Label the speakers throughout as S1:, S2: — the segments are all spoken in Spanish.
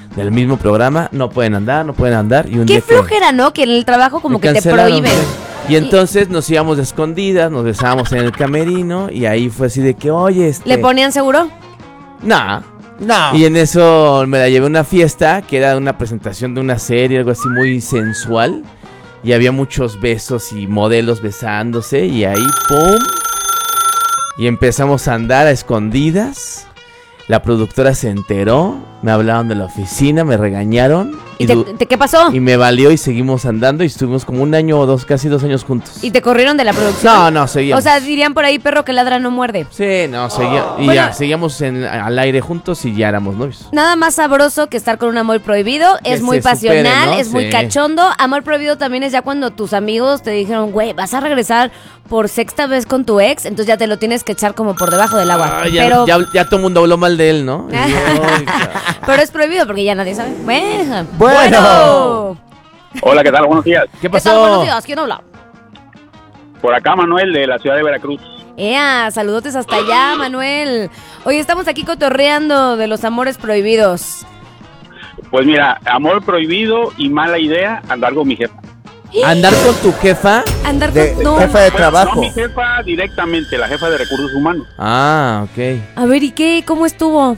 S1: del mismo programa, no pueden andar. Y un
S2: Qué
S1: día
S2: flojera, ¿no? Que en el trabajo como que te prohíben.
S1: Y entonces nos íbamos de escondidas, nos besábamos en el camerino y ahí fue así de que, oye,
S2: ¿Le ponían seguro?
S1: Nah.
S3: No.
S1: Y en eso me la llevé a una fiesta que era una presentación de una serie, algo así muy sensual. Y había muchos besos y modelos besándose y ahí, ¡pum! Y empezamos a andar a escondidas. La productora se enteró, me hablaron de la oficina, me regañaron.
S2: ¿Y qué pasó?
S1: Y me valió y seguimos andando y estuvimos como 1 año o 2, casi 2 años juntos.
S2: ¿Y te corrieron de la producción?
S1: No, seguíamos.
S2: O sea, dirían por ahí, perro que ladra no muerde.
S1: Sí, no, seguíamos. Y
S2: bueno,
S1: ya, seguíamos al aire juntos y ya éramos novios.
S2: Nada más sabroso que estar con un amor prohibido.
S1: Que
S2: es muy
S1: se supere,
S2: pasional,
S1: ¿no?
S2: es muy
S1: Sí.
S2: cachondo. Amor prohibido también es ya cuando tus amigos te dijeron, güey, vas a regresar por 6ª vez con tu ex, entonces ya te lo tienes que echar como por debajo del agua.
S1: Ya todo el mundo habló mal de él, ¿no?
S2: Pero es prohibido porque ya nadie sabe. Bueno.
S4: Hola, ¿qué tal? Buenos días.
S1: ¿Qué
S2: ¿Qué tal? Buenos días, ¿quién habla?
S4: Por acá Manuel de la ciudad de Veracruz.
S2: Saludotes hasta allá, Manuel. Hoy estamos aquí cotorreando de los amores prohibidos.
S4: Pues mira, amor prohibido y mala idea andar con mi jefa.
S1: ¿Andar con tu jefa?
S2: Andar
S3: De
S2: con... No.
S3: jefa de
S4: Bueno,
S3: trabajo.
S4: no mi jefa directamente, la jefa de recursos humanos.
S1: Ah, ok.
S2: A ver, ¿y qué? ¿Cómo estuvo?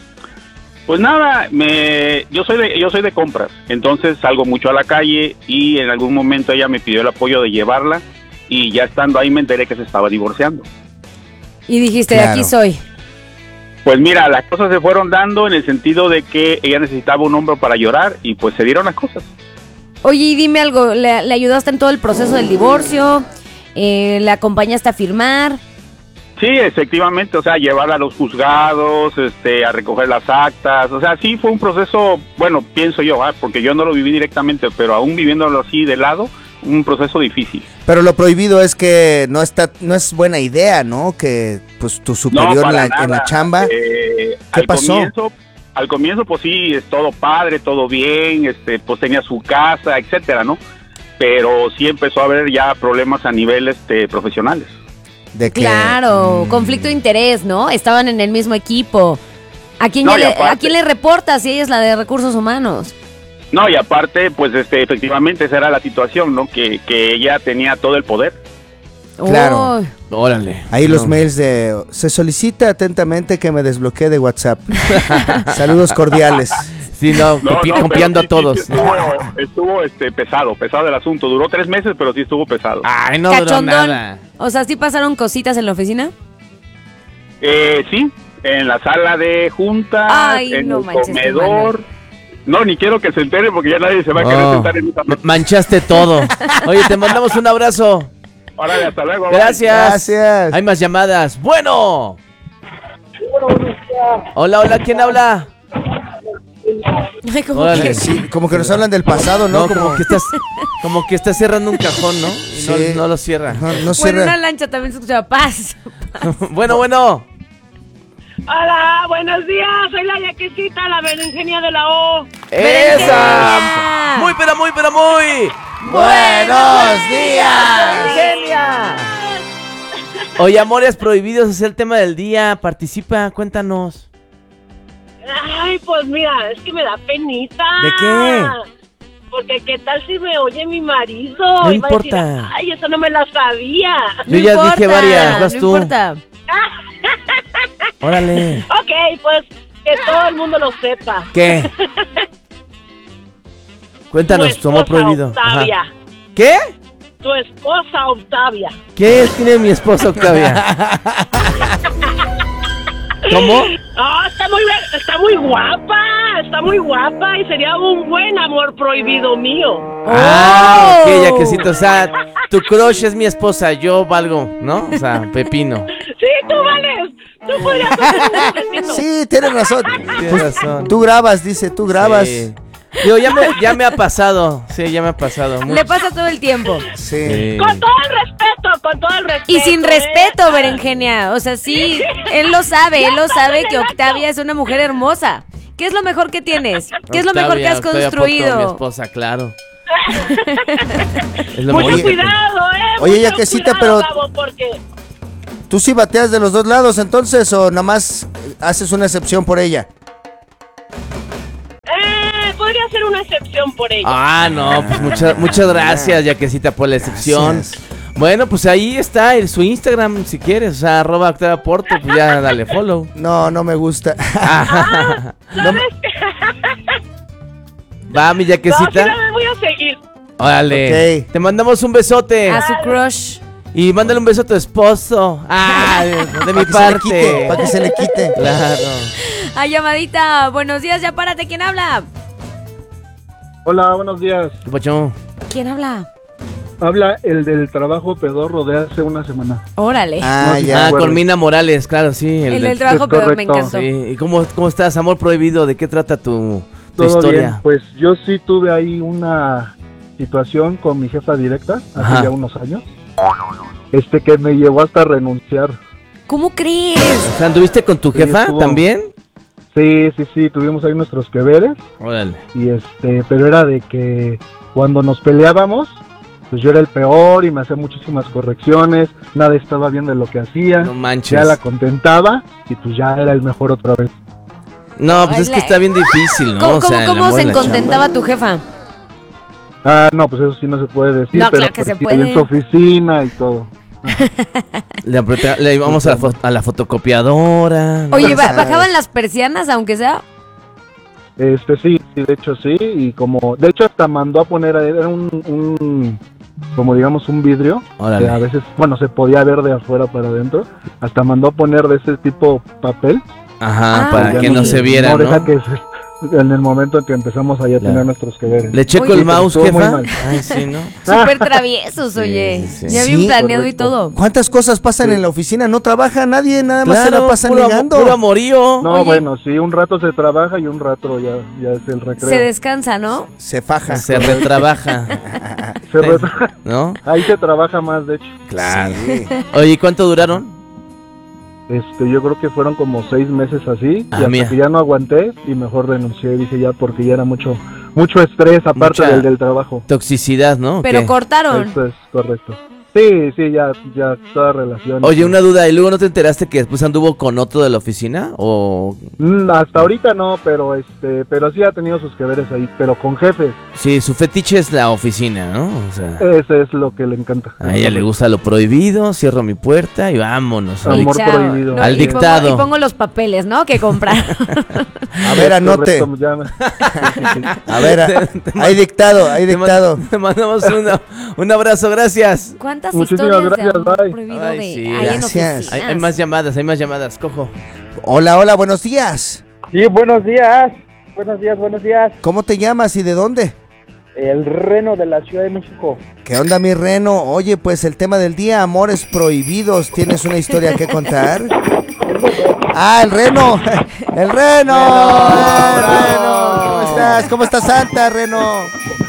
S4: Pues nada, yo soy de compras, entonces salgo mucho a la calle y en algún momento ella me pidió el apoyo de llevarla y ya estando ahí me enteré que se estaba divorciando.
S2: Y dijiste,
S3: Claro.
S2: aquí soy.
S4: Pues mira, las cosas se fueron dando en el sentido de que ella necesitaba un hombro para llorar y pues se dieron las cosas.
S2: Oye, y dime algo, ¿le ayudaste en todo el proceso del divorcio? ¿Le acompañaste a firmar?
S4: Sí, efectivamente, o sea, llevarla a los juzgados, a recoger las actas, o sea, sí fue un proceso, bueno, pienso yo, porque yo no lo viví directamente, pero aún viviéndolo así de lado, un proceso difícil.
S3: Pero lo prohibido es que no es buena idea, ¿no? Que pues tu superior
S4: No,
S3: en
S4: para
S3: la
S4: nada.
S3: chamba. ¿Qué pasó?
S4: Al comienzo, pues sí, es todo padre, todo bien, pues tenía su casa, etcétera, ¿no? Pero sí empezó a haber ya problemas a nivel profesionales.
S3: De que,
S2: Claro, conflicto de interés, ¿no? Estaban en el mismo equipo. ¿A quién,
S4: No, y
S2: ¿a
S4: aparte-
S2: quién le reportas si ella es la de recursos humanos?
S4: No, y aparte, pues efectivamente esa era la situación, ¿no? Que ella tenía todo el poder.
S3: Claro.
S2: Uy.
S1: Órale.
S3: Ahí los
S1: No.
S3: mails de se solicita atentamente que me desbloquee de WhatsApp. Saludos cordiales.
S1: Sí, no,
S4: No, no,
S1: copiando a
S4: pero sí,
S1: todos.
S4: sí estuvo pesado el asunto. Duró 3 meses, pero sí estuvo pesado.
S1: Ay, no duró
S2: Cachondón.
S1: nada.
S2: O sea, ¿sí pasaron cositas en la oficina?
S4: Sí, en la sala de juntas,
S2: Ay,
S4: en
S2: no
S4: el
S2: manches, qué
S4: comedor. No, ni quiero que se entere porque ya nadie se va a querer
S1: Oh,
S4: sentar en esa mesa.
S1: manchaste todo. Oye, te mandamos un abrazo.
S4: Órale, hasta luego. bye.
S1: Gracias.
S3: Gracias.
S1: Hay más llamadas. Bueno. Hola, ¿quién habla?
S2: Ay, como
S1: Órale.
S2: que...
S3: Sí, como que nos hablan del pasado, ¿no?
S1: No, como que estás cerrando un cajón, ¿no? Y
S3: Sí.
S1: no lo cierra.
S3: No
S2: Bueno,
S3: cierra.
S2: una lancha también se escuchaba paz.
S1: Bueno.
S5: Hola, buenos días, soy la Yaquecita, la berenjena de la O.
S1: ¡Esa! Muy.
S3: ¡Buenos días!
S1: ¡Genia! Oye, amores prohibidos es el tema del día. Participa, cuéntanos.
S5: Ay, pues mira, es que me da penita.
S1: ¿De qué?
S5: Porque qué tal si me oye mi marido.
S1: No
S5: Iba a decir,
S1: importa.
S5: ay, eso no me la sabía.
S1: Yo ya dije varias, vas
S2: no
S1: tú.
S2: importa.
S1: Órale.
S5: Ok, pues que todo el mundo lo sepa.
S1: ¿Qué? Cuéntanos, tu amor
S5: esposa
S1: prohibido.
S5: Octavia.
S1: Ajá. ¿Qué?
S5: Tu esposa Octavia.
S1: ¿Qué tiene mi esposa Octavia? ¿Cómo?
S5: Ah, está muy guapa y sería un buen amor prohibido mío.
S1: Ah, ok, Yaquecito. O sea, tu crush es mi esposa, yo valgo, ¿no? O sea, pepino.
S5: Sí, tú vales. Tú podrías hacer un pepino.
S3: Sí, tienes razón.
S1: Tienes razón.
S3: Tú grabas, dice, tú grabas.
S1: Sí. Digo, ya me ha pasado. Sí, ya me ha pasado.
S2: Le pasa todo el tiempo.
S3: Sí.
S1: Sí.
S5: Con todo el respeto.
S2: Y sin respeto, Berenjena. O sea, sí, él lo sabe que Octavia es una mujer hermosa. ¿Qué es lo mejor que tienes? ¿Qué es lo mejor que has
S1: Octavia Porto,
S2: construido?
S1: mi esposa, claro. Es lo
S5: Mucho
S1: mejor.
S5: cuidado,
S3: Oye,
S5: mucho
S3: Yaquecita,
S5: cuidado,
S3: pero-
S5: Gabo, porque
S3: ¿Tú sí bateas de los dos lados entonces o nada más haces una excepción por ella?
S5: podría hacer una excepción por ella.
S1: Ah, no, pues muchas gracias, Yaquecita, por la excepción.
S3: Gracias.
S1: Bueno, pues ahí está su Instagram, si quieres, o sea, @OctaviaPorto, pues ya dale follow.
S3: No me gusta.
S5: ¿Sabes?
S1: Va, mi
S5: No, sí
S1: Yaquecita.
S5: la voy a seguir.
S1: Órale.
S3: Ok.
S1: Te mandamos un besote.
S2: A su crush.
S1: Y mándale un beso a tu esposo. Ah, de mi parte.
S3: Para que se le quite.
S1: Claro.
S2: Ay, llamadita. Buenos días, ya párate. ¿Quién habla?
S6: Hola, buenos días.
S1: ¿Qué pacho?
S2: ¿Quién habla?
S6: Habla el del trabajo pedorro de hace una semana.
S2: Órale.
S3: Ah,
S6: No, sí,
S3: ya.
S1: Ah,
S6: acuerdo.
S1: con Mina Morales, claro, sí.
S2: El del trabajo,
S6: es
S2: pero me
S6: correcto.
S2: encantó.
S1: Sí. ¿Y cómo estás? Amor prohibido, ¿de qué trata tu
S6: Todo
S1: historia?
S6: bien. Pues yo sí tuve ahí una situación con mi jefa directa hace
S1: Ajá.
S6: ya unos años. Que me llevó hasta renunciar.
S2: ¿Cómo crees?
S1: O sea, ¿anduviste con tu
S6: Sí,
S1: jefa
S6: estuvo-
S1: también?
S6: Sí, tuvimos ahí nuestros que veres.
S1: Órale.
S6: Y pero era de que cuando nos peleábamos, pues yo era el peor y me hacía muchísimas correcciones, nada estaba bien de lo que hacía.
S1: No manches.
S6: Ya la contentaba y pues ya era el mejor otra vez.
S1: No, pues es que
S2: Hola.
S1: está bien difícil, ¿no?
S2: ¿Cómo,
S1: O sea, el
S2: cómo
S1: amor
S2: se
S1: en la
S2: contentaba tu jefa?
S6: No, pues eso sí no se puede decir,
S2: No,
S6: pero
S2: claro que
S6: pues
S2: se
S6: sí,
S2: puede.
S6: en su oficina y todo.
S1: Le íbamos a la fotocopiadora. ¿no?
S2: Oye,
S3: sabes.
S2: ¿bajaban las persianas aunque sea?
S6: Sí, de hecho sí, y de hecho hasta mandó a poner, era como digamos un vidrio,
S1: Órale.
S6: que a veces, bueno, se podía ver de afuera para adentro, hasta mandó a poner de ese tipo papel.
S1: Ajá,
S2: Ah,
S1: para
S2: ok.
S1: que no se viera,
S6: deja
S1: ¿no?
S6: que en el momento en que empezamos ahí a
S1: Claro.
S6: tener nuestros que ver.
S1: ¿Le checo
S2: Oye,
S1: el mouse,
S6: estuvo muy
S1: jefa?
S6: mal.
S1: Ay, sí, ¿no?
S2: Súper traviesos, oye.
S1: sí, sí.
S2: Ya
S3: Sí,
S2: bien planeado y
S6: correcto.
S2: todo.
S3: ¿Cuántas cosas pasan en la oficina? No trabaja nadie, nada más se la pasan
S1: puro,
S3: ligando.
S1: puro amorío.
S6: No,
S2: Oye.
S6: bueno, sí, un rato se trabaja y un rato ya es el recreo.
S2: Se descansa, ¿no?
S3: Se faja.
S1: Se retrabaja, ¿no?
S6: Ahí se trabaja más, de hecho.
S1: Claro.
S3: Sí.
S1: Oye, ¿y cuánto duraron?
S6: Yo creo que fueron como 6 meses así,
S1: Ah,
S6: y hasta
S1: mira.
S6: que ya no aguanté y mejor renuncié, dije ya, porque ya era mucho estrés aparte
S1: Mucha-
S6: del trabajo.
S1: Toxicidad, ¿no? ¿O
S2: Pero
S1: qué?
S2: cortaron.
S6: Eso es correcto. Sí, ya toda relación.
S1: Oye, una duda, ¿y luego no te enteraste que después anduvo con otro de la oficina? ¿O
S6: Hasta ahorita no, pero sí ha tenido sus que veres ahí, pero con jefes.
S1: sí, su fetiche es la oficina, ¿no? O sea,
S6: Ese es lo que le encanta.
S1: a ella le gusta lo prohibido, cierro mi puerta y vámonos.
S6: Amor
S2: Y chao.
S6: prohibido.
S1: Al
S2: y
S1: dictado.
S2: y pongo los papeles, ¿no? Que comprar.
S3: A ver, anote.
S6: Correcto, ya
S3: A ver, hay dictado, hay
S1: Te
S3: dictado.
S1: te mandamos un abrazo, gracias.
S2: ¿Cuántas
S6: Muchísimas
S2: historias
S6: gracias,
S2: de amor
S6: bye.
S2: prohibido
S1: Ay,
S2: de
S1: sí,
S2: ahí en
S3: gracias.
S2: oficinas?
S1: Hay más llamadas, cojo.
S3: Hola, buenos días.
S7: Sí, buenos días. Buenos días.
S3: ¿Cómo te llamas y de dónde?
S7: El Reno de la Ciudad de México.
S3: ¿Qué onda, mi Reno? Oye, pues el tema del día, amores prohibidos. ¿Tienes una historia que contar? Ah, el Reno. El Reno. El Reno. ¿Cómo estás? ¿Cómo está Santa, Reno?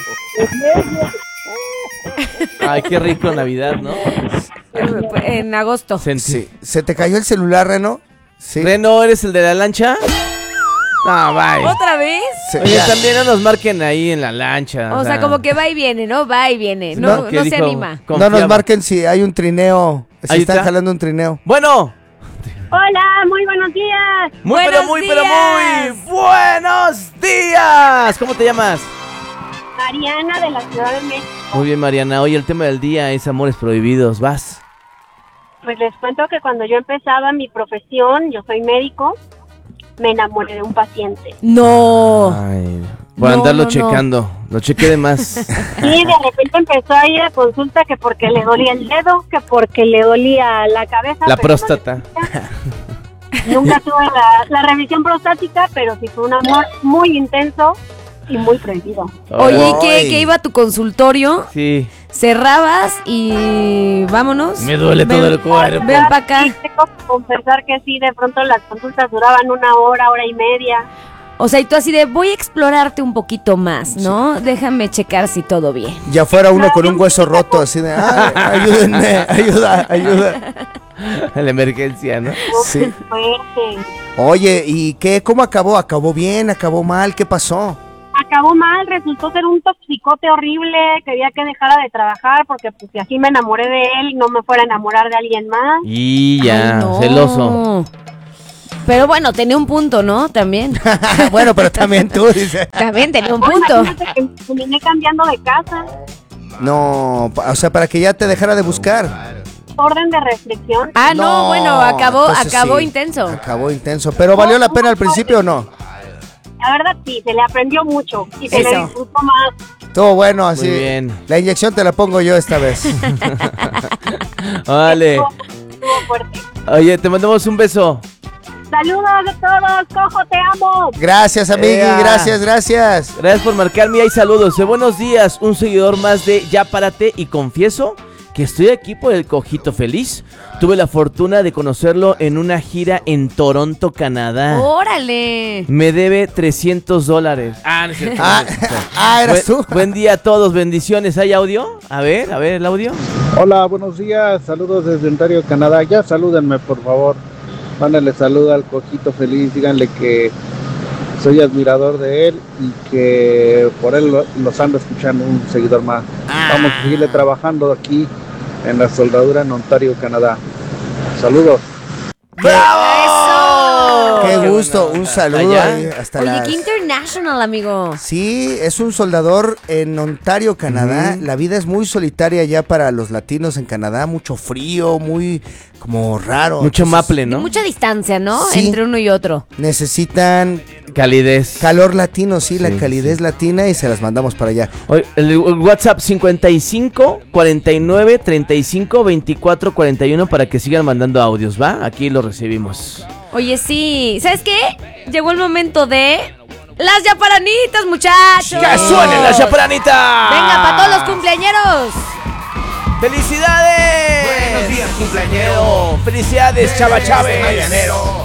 S1: Ay, qué rico Navidad, ¿no?
S2: En agosto.
S1: Sentí.
S3: ¿Se te cayó el celular, Reno? Sí.
S1: Reno, ¿eres el de la lancha? No, bye.
S2: ¿Otra vez?
S1: Oye, también no nos marquen ahí en la lancha.
S2: O sea, como que va y viene, ¿no? Va y viene.
S3: No,
S2: No,
S1: que
S2: no se
S1: dijo,
S2: anima.
S3: No
S1: confiaba.
S3: nos marquen si hay un trineo. Si
S1: Ahí
S3: están
S1: está.
S3: jalando un trineo.
S1: Bueno,
S5: Hola, muy buenos días.
S2: Buenos
S1: pero muy buenos días. ¿Cómo te llamas?
S5: Mariana de la Ciudad de México.
S1: Muy bien, Mariana. Hoy el tema del día es amores prohibidos. ¿Vas?
S5: Pues les cuento que cuando yo empezaba mi profesión, yo soy médico, me enamoré de un paciente.
S2: No.
S1: Ay, por
S2: No,
S1: andarlo
S2: no, no.
S1: checando. Lo chequé de más.
S5: Y de repente empezó a ir a consulta que porque le dolía el dedo, que porque le dolía la cabeza.
S1: La
S5: pero
S1: próstata.
S5: Nunca tuve la revisión prostática, pero sí fue un amor muy intenso y muy prohibido.
S2: Oye, ¿y
S3: Ay.
S2: qué iba a tu consultorio?
S1: Sí.
S2: Cerrabas y vámonos.
S1: Me duele todo el cuerpo.
S2: Ven para acá.
S5: Y tengo que confesar que sí, de pronto las consultas duraban 1 hora, hora y media.
S2: O sea, y tú así de, voy a explorarte un poquito más, ¿no? Déjame checar si todo bien.
S3: Ya fuera uno con un hueso roto, así de, ay, ayúdenme, ayuda.
S1: La emergencia, ¿no?
S3: Sí.
S5: Fuerte.
S3: Oye, ¿y qué? ¿Cómo acabó? ¿Acabó bien? ¿Acabó mal? ¿Qué pasó?
S5: Acabó mal, resultó ser un toxicote horrible, quería que dejara de trabajar porque pues si así me enamoré de él, no me fuera a enamorar de alguien más.
S1: Y ya,
S2: Ay, no.
S1: celoso.
S2: Pero bueno, tenía un punto, ¿no? También.
S3: Bueno, pero también tú, dice.
S2: También tenía un
S5: No,
S2: punto.
S5: imagínate que terminé cambiando de casa.
S3: No, o sea, para que ya te dejara de buscar.
S5: Orden de restricción.
S2: Ah, no, bueno, acabó
S3: entonces sí,
S2: intenso.
S3: Acabó intenso. ¿Pero valió la pena al principio o no?
S5: La verdad sí, se le aprendió mucho y se le
S2: Eso.
S5: disfrutó más.
S3: Estuvo bueno, así.
S1: Muy bien.
S3: La inyección te la pongo yo esta vez.
S1: Vale.
S5: Estuvo fuerte.
S1: Oye, te mandamos un beso.
S5: Saludos a todos, Cojo, te amo.
S3: Gracias, amigui,
S1: Ea.
S3: gracias.
S1: Gracias por marcarme. Hay saludos. Buenos días. Un seguidor más de Ya Párate y confieso que estoy aquí por el Cojito Feliz. Tuve la fortuna de conocerlo en una gira en Toronto, Canadá.
S2: ¡Órale!
S1: Me debe $300. Ah, no es cierto.
S3: Eras tú.
S1: Buen día a todos, bendiciones. ¿Hay audio? A ver el audio.
S6: Hola, buenos días, saludos desde Ontario, Canadá. Ya salúdenme, por favor. Mándale saludo al Cojito Feliz, díganle que soy admirador de él y que por él los ando escuchando, un seguidor más. Vamos a seguirle trabajando aquí en la soldadura en Ontario, Canadá. Saludos.
S2: ¡Eso!
S3: Qué gusto, un saludo
S1: Allá.
S3: ahí hasta
S2: Oye,
S3: las...
S2: qué international, amigo.
S3: Sí, es un soldador en Ontario, Canadá. La vida es muy solitaria ya para los latinos en Canadá, mucho frío, muy como raro.
S1: Mucho
S3: Entonces,
S1: maple, ¿no?
S2: Mucha distancia, ¿no?
S3: Sí.
S2: Entre uno y otro.
S3: Necesitan
S1: Calidez.
S3: calor latino, sí, la
S1: Sí,
S3: calidez latina y se las mandamos para allá.
S1: Oye, el WhatsApp 55 49 35 24 41 para que sigan mandando audios, ¿va? Aquí lo recibimos.
S2: Oye, sí. ¿Sabes qué? Llegó el momento de las yaparanitas, muchachos.
S1: ¡Que suenen las chaparanitas!
S2: Venga, para todos los cumpleañeros.
S1: ¡Felicidades! Buenos días, cumpleañero. ¡Felicidades, Chava Chávez!